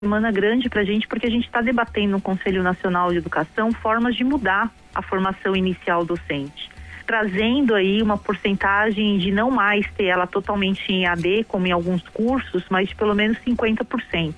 semana grande para a gente, porque a gente está debatendo no Conselho Nacional de Educação formas de mudar a formação inicial docente, trazendo aí uma porcentagem de não mais ter ela totalmente em EAD, como em alguns cursos, mas de pelo menos 50%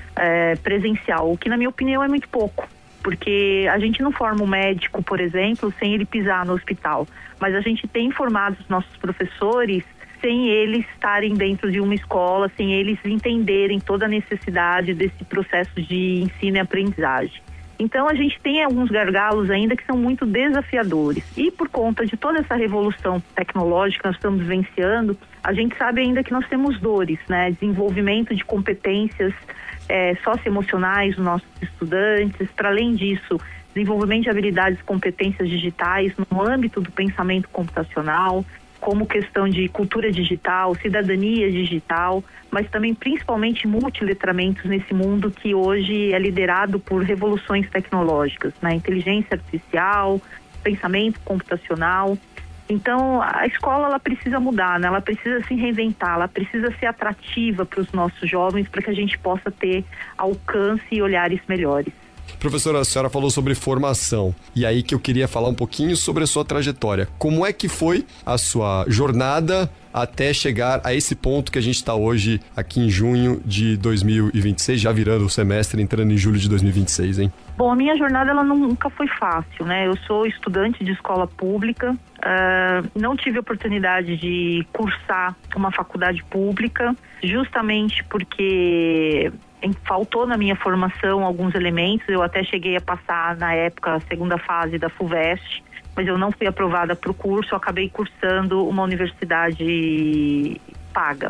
presencial, o que na minha opinião é muito pouco, porque a gente não forma um médico, por exemplo, sem ele pisar no hospital, mas a gente tem formado os nossos professores sem eles estarem dentro de uma escola, sem eles entenderem toda a necessidade desse processo de ensino e aprendizagem. Então a gente tem alguns gargalos ainda que são muito desafiadores, e por conta de toda essa revolução tecnológica que nós estamos vivenciando, a gente sabe ainda que nós temos dores, né? Desenvolvimento de competências socioemocionais dos nossos estudantes, para além disso, desenvolvimento de habilidades e competências digitais no âmbito do pensamento computacional, como questão de cultura digital, cidadania digital, mas também principalmente multiletramentos nesse mundo que hoje é liderado por revoluções tecnológicas, né? Inteligência artificial, pensamento computacional. Então, a escola ela precisa mudar, né? Ela precisa se reinventar, ela precisa ser atrativa para os nossos jovens, para que a gente possa ter alcance e olhares melhores. Professora, a senhora falou sobre formação, e aí que eu queria falar um pouquinho sobre a sua trajetória. Como é que foi a sua jornada até chegar a esse ponto que a gente está hoje, aqui em junho de 2026, já virando o semestre, entrando em julho de 2026, hein? Bom, a minha jornada ela nunca foi fácil, né? Eu sou estudante de escola pública, não tive oportunidade de cursar uma faculdade pública, justamente porque faltou na minha formação alguns elementos. Eu até cheguei a passar, na época, a segunda fase da FUVEST, mas eu não fui aprovada para o curso, eu acabei cursando uma universidade paga.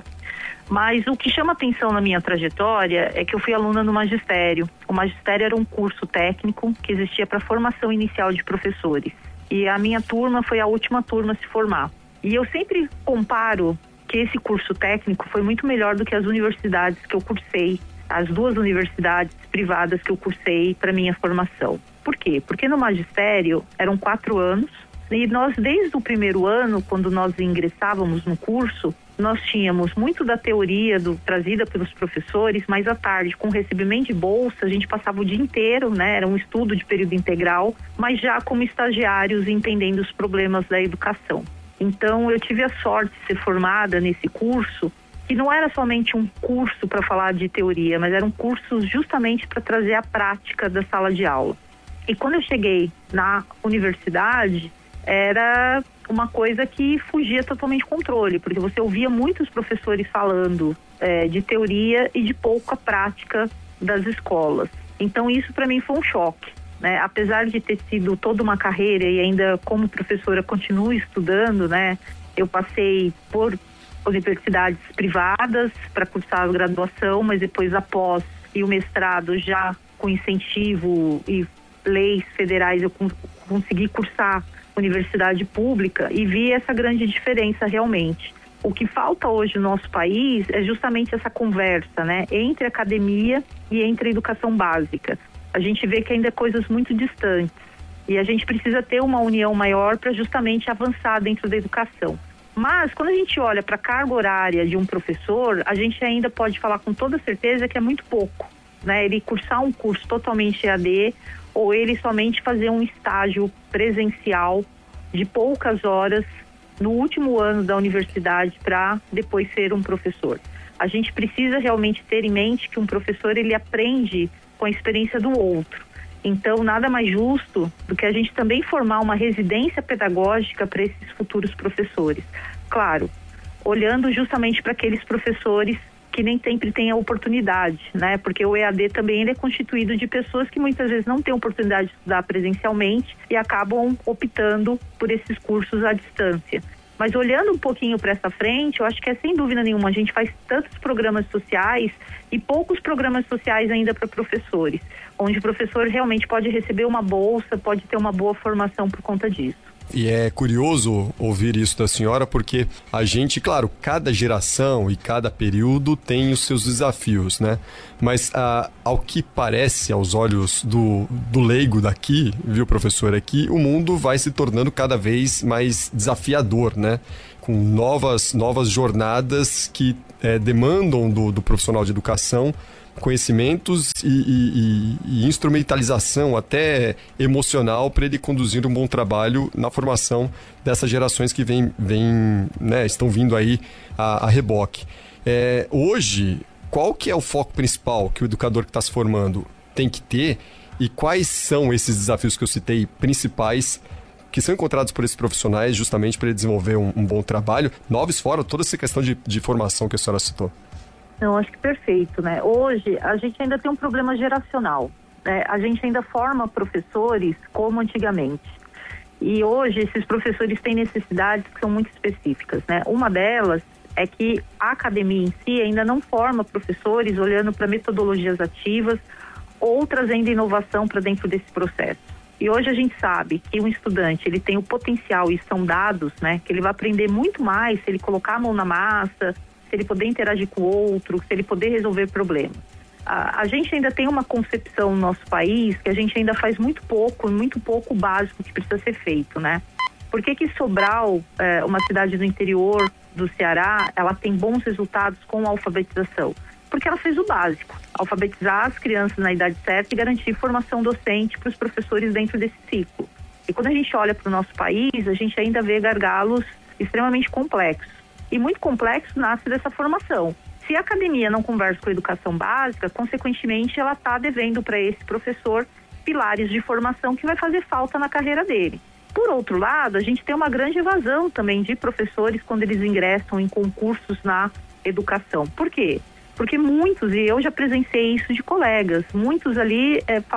Mas o que chama atenção na minha trajetória é que eu fui aluna no magistério. O magistério era um curso técnico que existia para formação inicial de professores. E a minha turma foi a última turma a se formar. E eu sempre comparo que esse curso técnico foi muito melhor do que as universidades que eu cursei, as duas universidades privadas que eu cursei para minha formação. Por quê? Porque no magistério eram 4 anos e nós, desde o primeiro ano, quando nós ingressávamos no curso, nós tínhamos muito da teoria trazida pelos professores, mas à tarde, com recebimento de bolsa, a gente passava o dia inteiro, né? Era um estudo de período integral, mas já como estagiários entendendo os problemas da educação. Então, eu tive a sorte de ser formada nesse curso, que não era somente um curso para falar de teoria, mas era um curso justamente para trazer a prática da sala de aula. E quando eu cheguei na universidade, era uma coisa que fugia totalmente controle, porque você ouvia muitos professores falando de teoria e de pouca prática das escolas. Então isso para mim foi um choque, né? Apesar de ter sido toda uma carreira e ainda como professora continuo estudando, né? Eu passei por universidades privadas para cursar a graduação, mas depois após e o mestrado já com incentivo e leis federais eu consegui cursar universidade pública e vi essa grande diferença realmente. O que falta hoje no nosso país é justamente essa conversa, né, entre a academia e entre a educação básica. A gente vê que ainda é coisas muito distantes e a gente precisa ter uma união maior para justamente avançar dentro da educação. Mas quando a gente olha para a carga horária de um professor, a gente ainda pode falar com toda certeza que é muito pouco, né? Ele cursar um curso totalmente EAD ou ele somente fazer um estágio presencial de poucas horas no último ano da universidade para depois ser um professor. A gente precisa realmente ter em mente que um professor ele aprende com a experiência do outro. Então, nada mais justo do que a gente também formar uma residência pedagógica para esses futuros professores. Claro, olhando justamente para aqueles professores que nem sempre têm a oportunidade, né? Porque o EAD também ele é constituído de pessoas que muitas vezes não têm oportunidade de estudar presencialmente e acabam optando por esses cursos à distância. Mas olhando um pouquinho para essa frente, eu acho que sem dúvida nenhuma, a gente faz tantos programas sociais e poucos programas sociais ainda para professores, onde o professor realmente pode receber uma bolsa, pode ter uma boa formação por conta disso. E é curioso ouvir isso da senhora, porque a gente, claro, cada geração e cada período tem os seus desafios, né? Mas ao que parece, aos olhos do leigo daqui, viu, professor, é que o mundo vai se tornando cada vez mais desafiador, né? Com novas jornadas que demandam do profissional de educação conhecimentos e instrumentalização até emocional para ele conduzir um bom trabalho na formação dessas gerações que estão vindo aí a reboque. Hoje, qual que é o foco principal que o educador que está se formando tem que ter e quais são esses desafios que eu citei principais que são encontrados por esses profissionais justamente para ele desenvolver um bom trabalho, novos fora toda essa questão de formação que a senhora citou? Não, acho que perfeito, né? Hoje, a gente ainda tem um problema geracional, né? A gente ainda forma professores como antigamente. E hoje, esses professores têm necessidades que são muito específicas, né? Uma delas é que a academia em si ainda não forma professores olhando para metodologias ativas ou trazendo inovação para dentro desse processo. E hoje a gente sabe que um estudante, ele tem o potencial, e são dados, né? Que ele vai aprender muito mais se ele colocar a mão na massa, se ele poder interagir com o outro, se ele poder resolver problemas. A gente ainda tem uma concepção no nosso país que a gente ainda faz muito pouco básico que precisa ser feito, né? Por que Sobral, uma cidade do interior do Ceará, ela tem bons resultados com a alfabetização? Porque ela fez o básico, alfabetizar as crianças na idade certa e garantir formação docente para os professores dentro desse ciclo. E quando a gente olha para o nosso país, a gente ainda vê gargalos extremamente complexos. E muito complexo nasce dessa formação. Se a academia não conversa com a educação básica, consequentemente ela está devendo para esse professor pilares de formação que vai fazer falta na carreira dele. Por outro lado, a gente tem uma grande evasão também de professores quando eles ingressam em concursos na educação. Por quê? Porque muitos, e eu já presenciei isso de colegas, muitos ali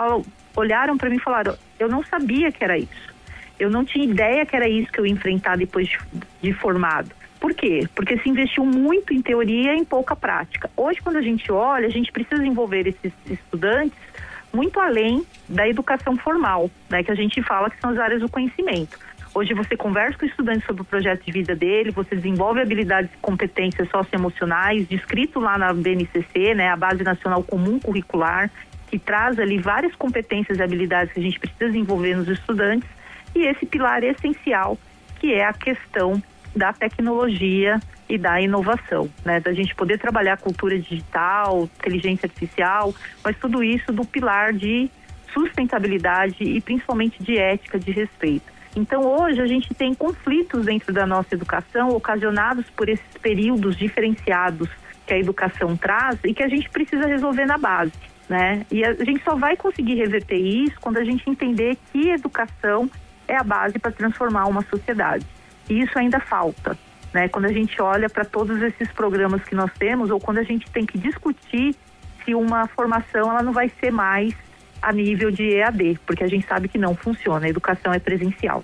olharam para mim e falaram, eu não sabia que era isso. Eu não tinha ideia que era isso que eu ia enfrentar depois de formado. Por quê? Porque se investiu muito em teoria e em pouca prática. Hoje, quando a gente olha, a gente precisa envolver esses estudantes muito além da educação formal, né, que a gente fala que são as áreas do conhecimento. Hoje você conversa com o estudante sobre o projeto de vida dele, você desenvolve habilidades e competências socioemocionais, descrito lá na BNCC, né, a Base Nacional Comum Curricular, que traz ali várias competências e habilidades que a gente precisa desenvolver nos estudantes, e esse pilar essencial, que é a questão da tecnologia e da inovação, né, da gente poder trabalhar a cultura digital, inteligência artificial, mas tudo isso do pilar de sustentabilidade e principalmente de ética, de respeito. Então, hoje, a gente tem conflitos dentro da nossa educação ocasionados por esses períodos diferenciados que a educação traz e que a gente precisa resolver na base, né? E a gente só vai conseguir reverter isso quando a gente entender que educação é a base para transformar uma sociedade. E isso ainda falta, né? Quando a gente olha para todos esses programas que nós temos ou quando a gente tem que discutir se uma formação ela não vai ser mais a nível de EAD, porque a gente sabe que não funciona, a educação é presencial.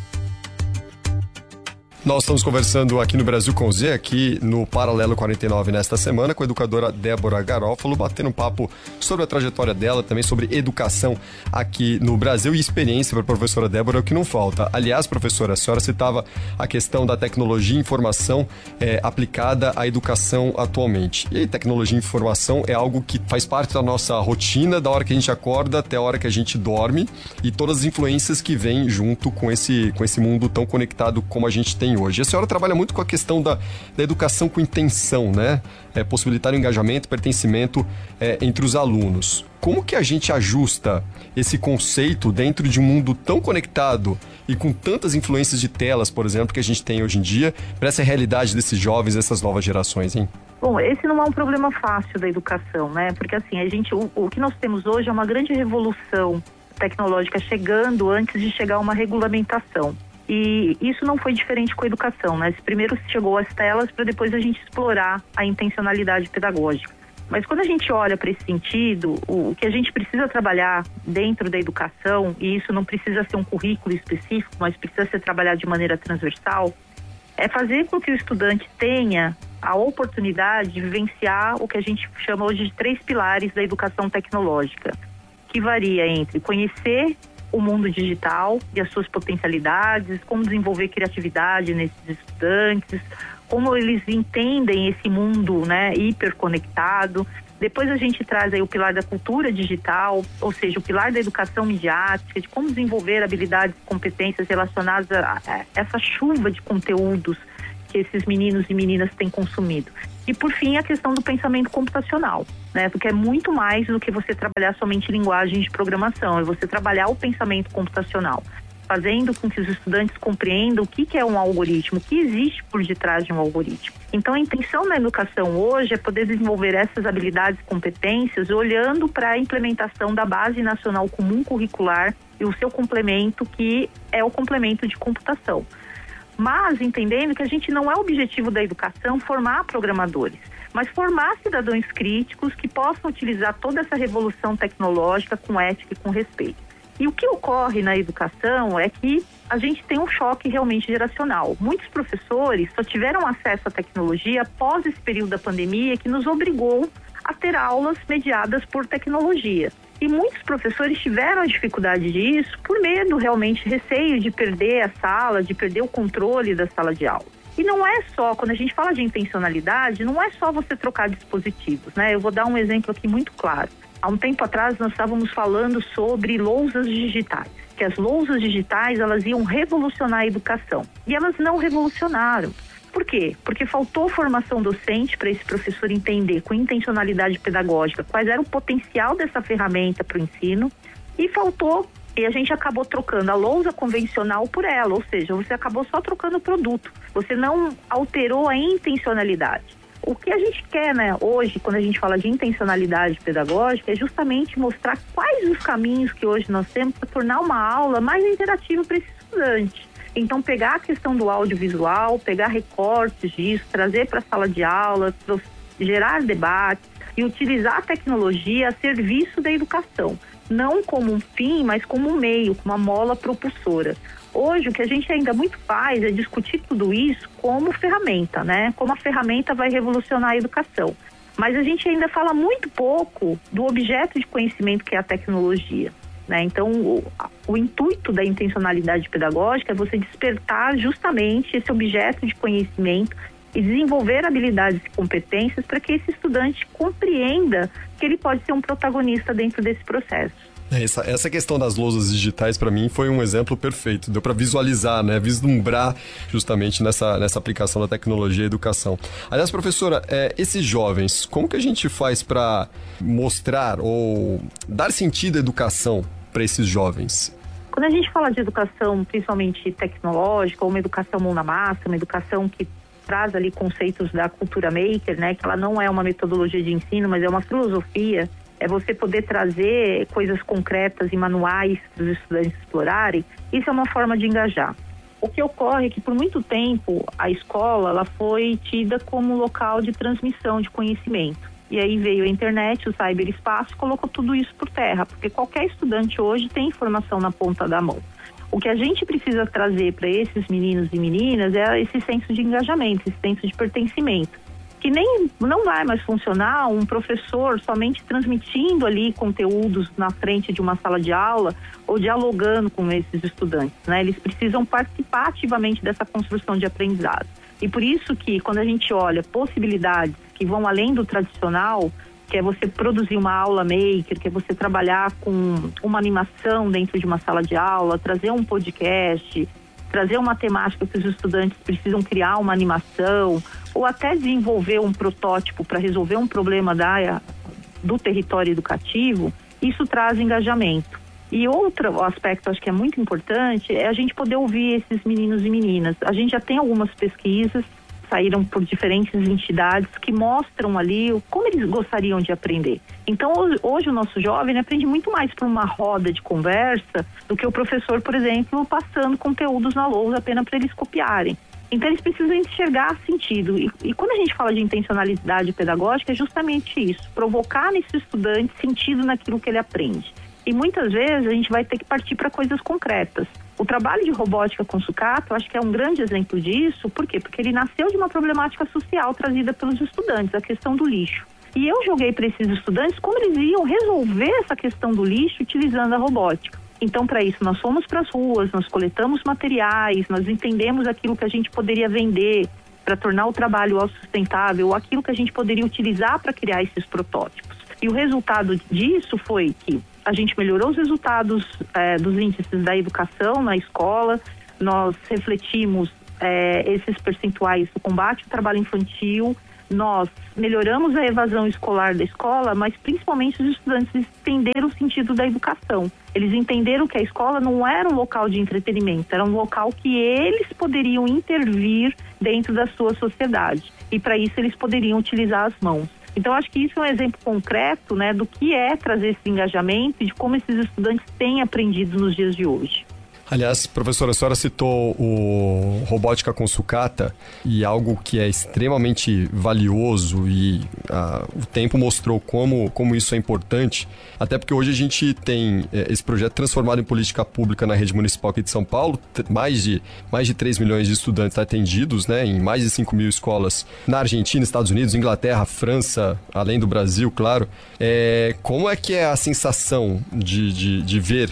Nós estamos conversando aqui no Brasil com Z, aqui no Paralelo 49 nesta semana, com a educadora Débora Garófalo, batendo um papo sobre a trajetória dela, também sobre educação aqui no Brasil e experiência para a professora Débora, é o que não falta. Aliás, professora, a senhora citava a questão da tecnologia e informação aplicada à educação atualmente. E aí, tecnologia e informação é algo que faz parte da nossa rotina, da hora que a gente acorda até a hora que a gente dorme e todas as influências que vêm junto com esse mundo tão conectado como a gente tem hoje. A senhora trabalha muito com a questão da educação com intenção, né? Possibilitar o engajamento e pertencimento entre os alunos. Como que a gente ajusta esse conceito dentro de um mundo tão conectado e com tantas influências de telas, por exemplo, que a gente tem hoje em dia, para essa realidade desses jovens, dessas novas gerações, hein? Bom, esse não é um problema fácil da educação, né? Porque assim, o que nós temos hoje é uma grande revolução tecnológica chegando antes de chegar a uma regulamentação. E isso não foi diferente com a educação, né? Primeiro chegou às telas para depois a gente explorar a intencionalidade pedagógica. Mas quando a gente olha para esse sentido, o que a gente precisa trabalhar dentro da educação, e isso não precisa ser um currículo específico, mas precisa ser trabalhado de maneira transversal, é fazer com que o estudante tenha a oportunidade de vivenciar o que a gente chama hoje de 3 pilares da educação tecnológica, que varia entre conhecer o mundo digital e as suas potencialidades, como desenvolver criatividade nesses estudantes, como eles entendem esse mundo, né, hiperconectado. Depois a gente traz aí o pilar da cultura digital, ou seja, o pilar da educação midiática, de como desenvolver habilidades e competências relacionadas a essa chuva de conteúdos que esses meninos e meninas têm consumido. E, por fim, a questão do pensamento computacional, né? Porque é muito mais do que você trabalhar somente linguagem de programação, é você trabalhar o pensamento computacional, fazendo com que os estudantes compreendam o que é um algoritmo, o que existe por detrás de um algoritmo. Então, a intenção da educação hoje é poder desenvolver essas habilidades e competências olhando para a implementação da Base Nacional Comum Curricular e o seu complemento, que é o complemento de computação. Mas entendendo que a gente não é o objetivo da educação formar programadores, mas formar cidadãos críticos que possam utilizar toda essa revolução tecnológica com ética e com respeito. E o que ocorre na educação é que a gente tem um choque realmente geracional. Muitos professores só tiveram acesso à tecnologia após esse período da pandemia, que nos obrigou a ter aulas mediadas por tecnologia. E muitos professores tiveram a dificuldade disso por medo, realmente, receio de perder a sala, de perder o controle da sala de aula. E não é só, quando a gente fala de intencionalidade, não é só você trocar dispositivos, né? Eu vou dar um exemplo aqui muito claro. Há um tempo atrás nós estávamos falando sobre lousas digitais, que as lousas digitais elas iam revolucionar a educação. E elas não revolucionaram. Por quê? Porque faltou formação docente para esse professor entender com intencionalidade pedagógica quais era o potencial dessa ferramenta para o ensino e a gente acabou trocando a lousa convencional por ela, ou seja, você acabou só trocando o produto, você não alterou a intencionalidade. O que a gente quer, né, hoje, quando a gente fala de intencionalidade pedagógica, é justamente mostrar quais os caminhos que hoje nós temos para tornar uma aula mais interativa para esse estudante. Então, pegar a questão do audiovisual, pegar recortes disso, trazer para a sala de aula, gerar debates e utilizar a tecnologia a serviço da educação. Não como um fim, mas como um meio, como uma mola propulsora. Hoje, o que a gente ainda muito faz é discutir tudo isso como ferramenta, né? Como a ferramenta vai revolucionar a educação. Mas a gente ainda fala muito pouco do objeto de conhecimento que é a tecnologia, né? Então, o intuito da intencionalidade pedagógica é você despertar justamente esse objeto de conhecimento e desenvolver habilidades e competências para que esse estudante compreenda que ele pode ser um protagonista dentro desse processo. Essa questão das lousas digitais, para mim, foi um exemplo perfeito. Deu para visualizar, né? Vislumbrar justamente nessa aplicação da tecnologia e educação. Aliás, professora, esses jovens, como que a gente faz para mostrar ou dar sentido à educação para esses jovens? Quando a gente fala de educação, principalmente tecnológica, ou uma educação mão na massa, uma educação que traz ali conceitos da cultura maker, né? Que ela não é uma metodologia de ensino, mas é uma filosofia. É você poder trazer coisas concretas e manuais para os estudantes explorarem. Isso é uma forma de engajar. O que ocorre é que, por muito tempo, a escola ela foi tida como local de transmissão de conhecimento. E aí veio a internet, o cyberespaço, colocou tudo isso por terra, porque qualquer estudante hoje tem informação na ponta da mão. O que a gente precisa trazer para esses meninos e meninas é esse senso de engajamento, esse senso de pertencimento. Que não vai mais funcionar um professor somente transmitindo ali conteúdos na frente de uma sala de aula ou dialogando com esses estudantes, né? Eles precisam participar ativamente dessa construção de aprendizado. E por isso que, quando a gente olha possibilidades que vão além do tradicional, que é você produzir uma aula maker, que é você trabalhar com uma animação dentro de uma sala de aula, trazer um podcast, trazer uma temática que os estudantes precisam criar uma animação, ou até desenvolver um protótipo para resolver um problema do território educativo, isso traz engajamento. E outro aspecto, acho que é muito importante, é a gente poder ouvir esses meninos e meninas. A gente já tem algumas pesquisas, saíram por diferentes entidades, que mostram ali como eles gostariam de aprender. Então, hoje o nosso jovem aprende muito mais por uma roda de conversa do que o professor, por exemplo, passando conteúdos na lousa apenas para eles copiarem. Então, eles precisam enxergar sentido. E quando a gente fala de intencionalidade pedagógica, é justamente isso, provocar nesse estudante sentido naquilo que ele aprende. E muitas vezes a gente vai ter que partir para coisas concretas. O trabalho de robótica com sucata, eu acho que é um grande exemplo disso. Por quê? Porque ele nasceu de uma problemática social trazida pelos estudantes, a questão do lixo. E eu joguei para esses estudantes como eles iam resolver essa questão do lixo utilizando a robótica. Então, para isso, nós fomos para as ruas, nós coletamos materiais, nós entendemos aquilo que a gente poderia vender para tornar o trabalho autossustentável, ou aquilo que a gente poderia utilizar para criar esses protótipos. E o resultado disso foi que a gente melhorou os resultados dos índices da educação na escola, nós refletimos esses percentuais do combate ao trabalho infantil, nós melhoramos a evasão escolar da escola, mas principalmente os estudantes entenderam o sentido da educação. Eles entenderam que a escola não era um local de entretenimento, era um local que eles poderiam intervir dentro da sua sociedade. E para isso eles poderiam utilizar as mãos. Então, acho que isso é um exemplo concreto, né, do que é trazer esse engajamento e de como esses estudantes têm aprendido nos dias de hoje. Aliás, professora, a senhora citou o Robótica com Sucata e algo que é extremamente valioso e o tempo mostrou como isso é importante, até porque hoje a gente tem esse projeto transformado em política pública na rede municipal aqui de São Paulo, mais de 3 milhões de estudantes atendidos, né, em mais de 5 mil escolas na Argentina, Estados Unidos, Inglaterra, França, além do Brasil, claro. Como é que é a sensação de ver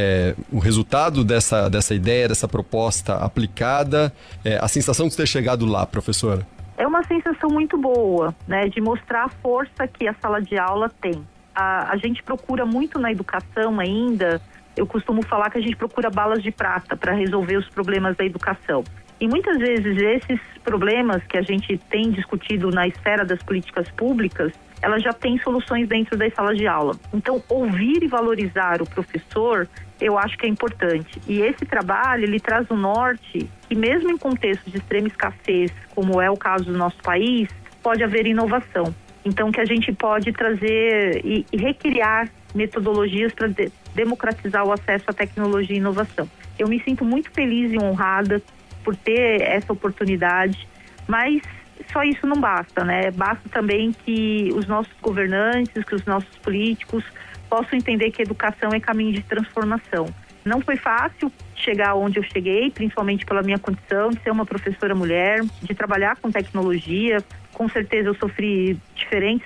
o resultado dessa ideia, dessa proposta aplicada, a sensação de ter chegado lá, professora? É uma sensação muito boa, né, de mostrar a força que a sala de aula tem. A gente procura muito na educação ainda, eu costumo falar que a gente procura balas de prata para resolver os problemas da educação. E muitas vezes esses problemas que a gente tem discutido na esfera das políticas públicas, elas já têm soluções dentro das salas de aula. Então, ouvir e valorizar o professor, eu acho que é importante. E esse trabalho, ele traz um norte que mesmo em contextos de extrema escassez, como é o caso do nosso país, pode haver inovação. Então, que a gente pode trazer e recriar metodologias para democratizar o acesso à tecnologia e inovação. Eu me sinto muito feliz e honrada por ter essa oportunidade, mas só isso não basta, né? Basta também que os nossos governantes, que os nossos políticos possam entender que a educação é caminho de transformação. Não foi fácil chegar onde eu cheguei, principalmente pela minha condição de ser uma professora mulher, de trabalhar com tecnologia. Com certeza eu sofri diferentes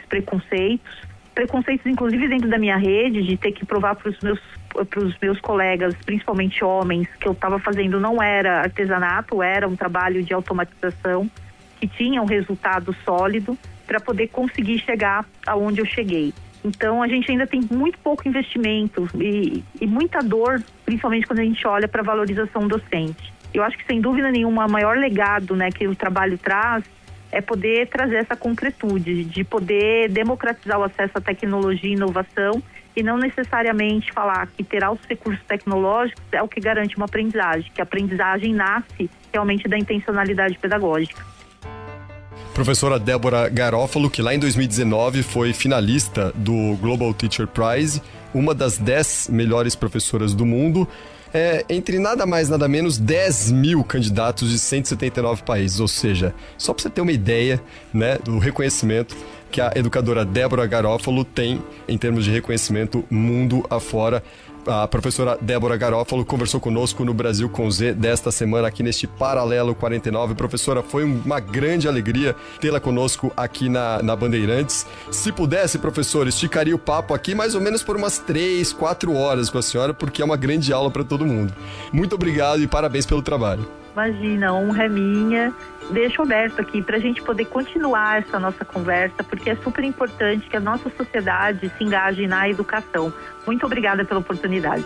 preconceitos inclusive dentro da minha rede, de ter que provar para os meus colegas, principalmente homens, que eu estava fazendo não era artesanato, era um trabalho de automatização, que tinha um resultado sólido para poder conseguir chegar aonde eu cheguei. Então, a gente ainda tem muito pouco investimento e muita dor, principalmente quando a gente olha para a valorização docente. Eu acho que, sem dúvida nenhuma, o maior legado, né, que o trabalho traz é poder trazer essa concretude, de poder democratizar o acesso à tecnologia e inovação e não necessariamente falar que ter altos recursos tecnológicos é o que garante uma aprendizagem, que a aprendizagem nasce realmente da intencionalidade pedagógica. Professora Débora Garófalo, que lá em 2019 foi finalista do Global Teacher Prize, uma das 10 melhores professoras do mundo, entre nada mais nada menos 10 mil candidatos de 179 países, ou seja, só para você ter uma ideia, né, do reconhecimento que a educadora Débora Garófalo tem em termos de reconhecimento mundo afora. A professora Débora Garófalo conversou conosco no Brasil com Z desta semana aqui neste Paralelo 49. Professora, foi uma grande alegria tê-la conosco aqui na Bandeirantes. Se pudesse, professor, esticaria o papo aqui mais ou menos por umas 3, 4 horas com a senhora, porque é uma grande aula para todo mundo. Muito obrigado e parabéns pelo trabalho. Imagina, a honra é minha. Deixo aberto aqui para a gente poder continuar essa nossa conversa, porque é super importante que a nossa sociedade se engaje na educação. Muito obrigada pela oportunidade.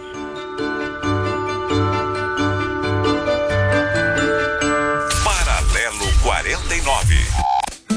Paralelo 49.